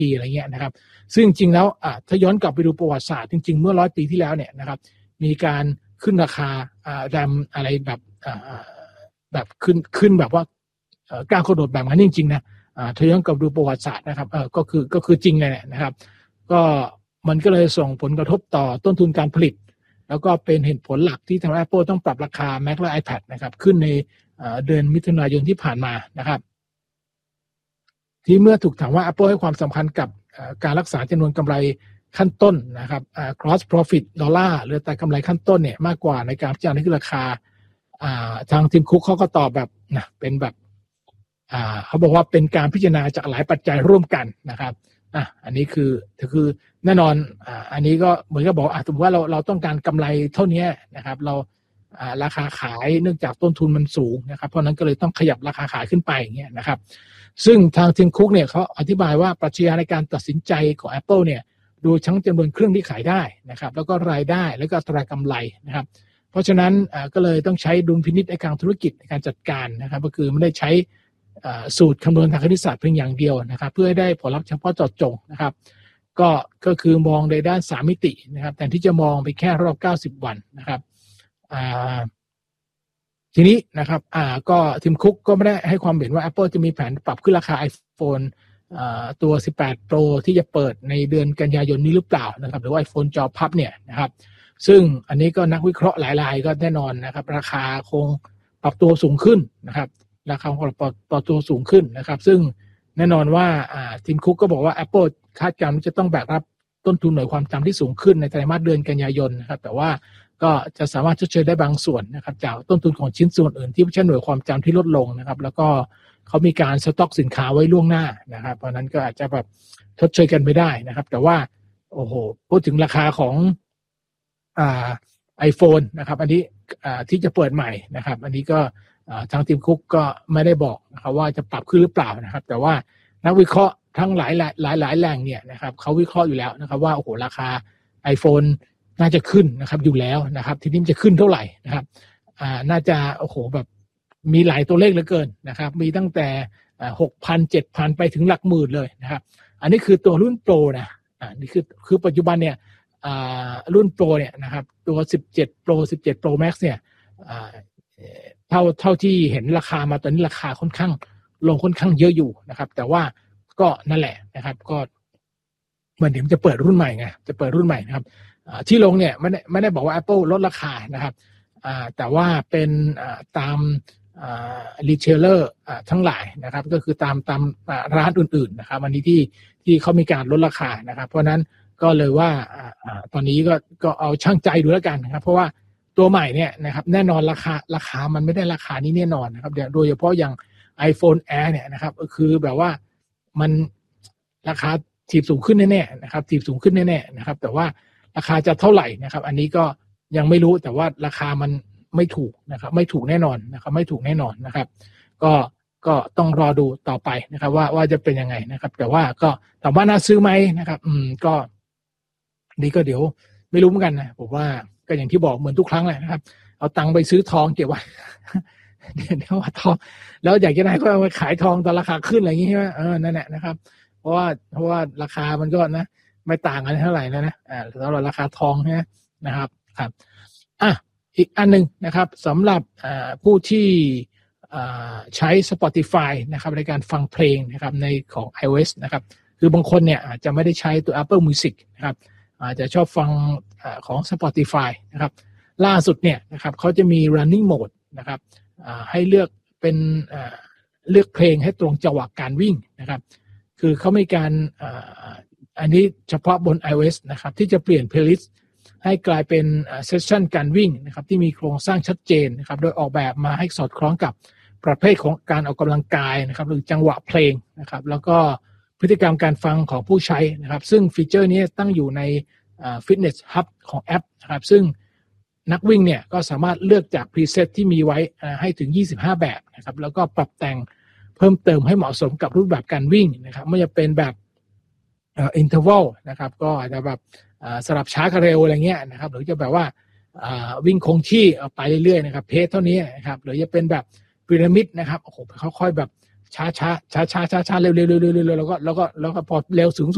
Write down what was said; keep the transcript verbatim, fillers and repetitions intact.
ปีอะไรเงี้ยนะครับซึ่งจริงแล้วอ่าถ้าย้อนกลับไปดูประวัติศาสตร์จริงๆเมื่อร้อยปีที่แล้วเนี่ยนะครับมีการขึ้นราคาอ่าแรมอะไรแบบอ่าแบบขึ้นขึ้นแบบว่าก้าวกระโดดแบบนั้นจริงๆนะอ่าถ้าย้อนกลับดูประวัติศาสตร์นะครับเออก็คือก็คือจริงเลยนะครับก็มันก็เลยส่งผลกระทบต่อต้นทุนการผลิตแล้วก็เป็นเหตุผลหลักที่ทำให้ Apple ต้องปรับราคา Mac และ iPad นะครับขึ้นในเดือนมิถุนายนที่ผ่านมานะครับที่เมื่อถูกถามว่า Apple ให้ความสำคัญกับการรักษาจำนวนกำไรขั้นต้นนะครับ gross profit ดอลลาร์หรือแต่กำไรขั้นต้นเนี่ยมากกว่าในการพิจารณาที่ราคาทางทีมคุกเขาก็ตอบแบบนะเป็นแบบเขาบอกว่าเป็นการพิจารณาจากหลายปัจจัยร่วมกันนะครับอ่ะอันนี้คือคือแน่นอนอ่าอันนี้ก็เหมือนกับบอกอ่ะสมมติว่าเราเราต้องการกำไรเท่านี้นะครับเราอ่าราคาขายเนื่องจากต้นทุนมันสูงนะครับเพราะนั้นก็เลยต้องขยับราคาขายขึ้นไปอย่างเงี้ยนะครับซึ่งทางทีมคุกเนี่ยเขาอธิบายว่าปรัชญาในการตัดสินใจของ Apple เนี่ยดูทั้งจำนวนเครื่องที่ขายได้นะครับแล้วก็รายได้แล้วก็อัตรากำไรนะครับเพราะฉะนั้นอ่าก็เลยต้องใช้ดุลพินิจในทางธุรกิจในการจัดการนะครับก็คือไม่ได้ใช้สูตรคำนวณทางคณิตศาสตร์เพียงอย่างเดียวนะครับเพื่อให้ได้ผลลัพธ์เฉพาะเจาะจงนะครับก็ก็คือมองในด้านสามมิตินะครับแต่ที่จะมองไปแค่รอบเก้าสิบวันนะครับทีนี้นะครับอ่าก็ทีมคุกก็ไม่ได้ให้ความเห็นว่า Apple จะมีแผนปรับขึ้นราคา iPhone อ่าตัวสิบแปด Pro ที่จะเปิดในเดือนกันยายนนี้หรือเปล่านะครับหรือว่า iPhone จอพับเนี่ยนะครับซึ่งอันนี้ก็นักวิเคราะห์หลายรายก็แน่นอนนะครับราคาคงปรับตัวสูงขึ้นนะครับราคาของปรับตัวสูงขึ้นนะครับซึ่งแน่นอนว่าทีมคุกก็บอกว่า Apple คาดการณ์ว่าจะต้องแบกรับต้นทุนหน่วยความจำที่สูงขึ้นในไตรมาสเดือนกันยายนนะครับแต่ว่าก็จะสามารถชดเชยได้บางส่วนนะครับจากต้นทุนของชิ้นส่วนอื่นที่ไม่ใช่หน่วยความจำที่ลดลงนะครับแล้วก็เขามีการสต็อกสินค้าไว้ล่วงหน้านะครับเพราะนั้นก็อาจจะแบบชดเชยกันไม่ได้นะครับแต่ว่าโอ้โหพูดถึงราคาของอ่า iPhone นะครับอันนี้อ่าที่จะเปิดใหม่นะครับอันนี้ก็ทางทีมคุกก็ไม่ได้บอกนะครับว่าจะปรับขึ้นหรือเปล่านะครับแต่ว่านักวิเคราะห์ทั้งหลายหลายหลายหลายแหล่งเนี่ยนะครับเขาวิเคราะห์อยู่แล้วนะครับว่าโอ้โหราคา iPhone น่าจะขึ้นนะครับอยู่แล้วนะครับทีนี้จะขึ้นเท่าไหร่นะครับอ่าน่าจะโอ้โหแบบมีหลายตัวเลขเหลือเกินนะครับมีตั้งแต่หกพัน เจ็ดพัน ไปถึงหลักหมื่นเลยนะครับอันนี้คือตัวรุ่นโปรนะอ่านี่คือคือปัจจุบันเนี่ยอ่ารุ่นโปรเนี่ยนะครับตัวสิบเจ็ด Pro สิบเจ็ด Pro Max เนี่ยอ่าเท่าเท่าที่เห็นราคามาตอนนี้ราคาค่อนข้างลงค่อนข้างเยอะอยู่นะครับแต่ว่าก็นั่นแหละนะครับก็เหมือนเดี๋ยวจะเปิดรุ่นใหม่ไงจะเปิดรุ่นใหม่นะครับที่ลงเนี่ยไม่ได้ไม่ได้บอกว่า Apple ลดราคานะครับแต่ว่าเป็นตามรีเทลเลอร์ทั้งหลายนะครับก็คือตามตามร้านอื่นๆนะครับวันนี้ที่ที่เขามีการลดราคานะครับเพราะนั้นก็เลยว่าตอนนี้ก็ก็เอาช่างใจดูแล้วกันนะครับเพราะว่าตัวใหม่เนี่ยนะครับแน่นอนราคาราคามันไม่ได้ราคานี้แน่นอนนะครับโดยเฉพาะอย่าง iPhone Air เนี่ยนะครับก็คือแบบว่ามันราคาถีบสูงขึ้นแน่ๆนะครับถีบสูงขึ้นแน่ๆนะครับแต่ว่าราคาจะเท่าไหร่นะครับอันนี้ก็ยังไม่รู้แต่ว่าราคามันไม่ถูกนะครับไม่ถูกแน่นอนนะครับไม่ถูกแน่นอนนะครับก็ก็ต้องรอดูต่อไปนะครับว่าว่าจะเป็นยังไงนะครับแต่ว่าก็ถามว่าน่าซื้อไหมนะครับอืมก็นี่ก็เดี๋ยวไม่รู้เหมือนกันนะผมว่าก็อย่างที่บอกเหมือนทุกครั้งแหละนะครับเอาตังค์ไปซื้อทองเก็บไว้ เดี๋ยวว่าทองแล้วอยากจะได้ก็เอาไปขายทองตอนราคาขึ้นอะไรอย่างงี้ใช่ไหมเออนั่นแหละนะครับเพราะว่าเพราะว่าราคามันก็นะไม่ต่างกันเท่าไหร่แล้วนะอ่าสำหรับราคาทองนะนะครับครับอ่ะอีกอันนึงนะครับสำหรับอ่าผู้ที่อ่าใช้ Spotify นะครับในการฟังเพลงนะครับในของ iOS นะครับคือบางคนเนี่ยอาจจะไม่ได้ใช้ตัว Apple Music นะครับอาจจะชอบฟังของ Spotify นะครับล่าสุดเนี่ยนะครับเขาจะมี running mode นะครับให้เลือกเป็นเลือกเพลงให้ตรงจังหวะการวิ่งนะครับคือเขามีการอันนี้เฉพาะบน iOS นะครับที่จะเปลี่ยน playlist ให้กลายเป็นเซสชั่นการวิ่งนะครับที่มีโครงสร้างชัดเจนนะครับโดยออกแบบมาให้สอดคล้องกับประเภทของการออกกำลังกายนะครับหรือจังหวะเพลงนะครับแล้วก็พฤติกรรมการฟังของผู้ใช้นะครับซึ่งฟีเจอร์นี้ตั้งอยู่ใน Fitness Hub ของแอปนะครับซึ่งนักวิ่งเนี่ยก็สามารถเลือกจากพรีเซตที่มีไว้ให้ถึงยี่สิบห้าแบบนะครับแล้วก็ปรับแต่งเพิ่มเติมให้เหมาะสมกับรูปแบบการวิ่งนะครับไม่ว่าจะเป็นแบบอินเทอร์วัลนะครับก็อาจจะแบบสลับช้ากับเร็วอะไรเงี้ยนะครับหรือจะแบบว่าวิ่งคงที่ไปเรื่อยๆนะครับเพจเท่านี้นะครับหรือจะเป็นแบบพีระมิดนะครับโอ้โหค่อยๆแบบช้าช้าช้าช้าช้าช้าเร็วเร็วเร็วเร็วแล้วก็แล้วก็แล้วก็พอเร็วสูง